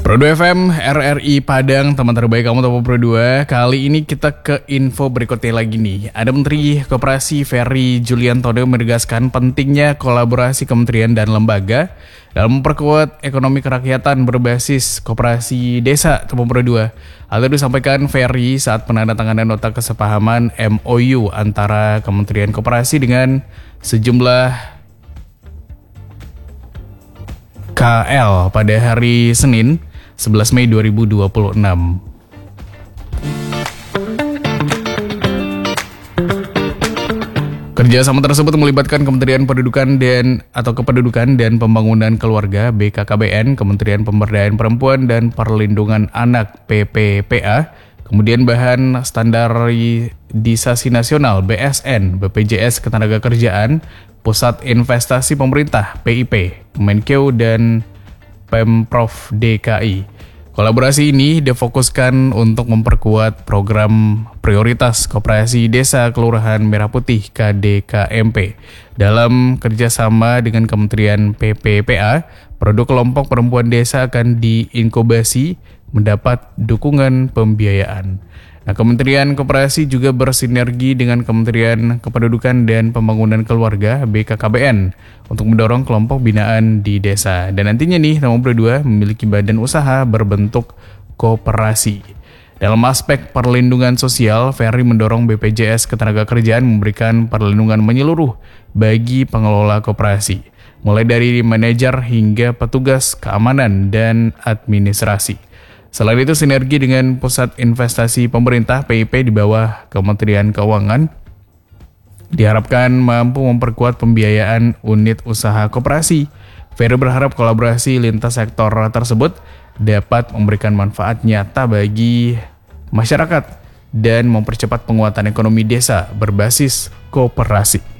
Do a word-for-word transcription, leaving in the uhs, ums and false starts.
Pro dua F M, R R I Padang, teman terbaik kamu Topo Pro dua. Kali ini kita ke info berikutnya lagi nih. Ada Menteri Koperasi Ferry Juliantono menegaskan pentingnya kolaborasi kementerian dan lembaga dalam memperkuat ekonomi kerakyatan berbasis koperasi desa Topo Pro dua. Hal itu disampaikan Ferry saat penandatanganan nota kesepahaman M O U antara Kementerian Koperasi dengan sejumlah K L pada hari Senin sebelas Mei dua ribu dua puluh enam. Kerjasama tersebut melibatkan Kementerian Pendudukan dan atau Kependudukan dan Pembangunan Keluarga B K K B N, Kementerian Pemberdayaan Perempuan dan Perlindungan Anak P P P A, kemudian Bahan Standarisasi Nasional B S N, B P J S Ketenagakerjaan, Pusat Investasi Pemerintah P I P, Kemenkeu dan Pemprov D K I. Kolaborasi ini difokuskan untuk memperkuat program prioritas Koperasi Desa Kelurahan Merah Putih K D K M P. Dalam kerjasama dengan Kementerian P P P A, produk kelompok perempuan desa akan diinkubasi mendapat dukungan pembiayaan. Nah, Kementerian Koperasi juga bersinergi dengan Kementerian Kependudukan dan Pembangunan Keluarga B K K B N untuk mendorong kelompok binaan di desa. Dan nantinya nih, Topo Pro dua memiliki badan usaha berbentuk koperasi. Dalam aspek perlindungan sosial, Ferry mendorong B P J S Ketenagakerjaan memberikan perlindungan menyeluruh bagi pengelola koperasi, mulai dari manajer hingga petugas keamanan dan administrasi. Selain itu, sinergi dengan Pusat Investasi Pemerintah P I P di bawah Kementerian Keuangan diharapkan mampu memperkuat pembiayaan unit usaha koperasi. Ferry berharap kolaborasi lintas sektor tersebut dapat memberikan manfaat nyata bagi masyarakat dan mempercepat penguatan ekonomi desa berbasis koperasi.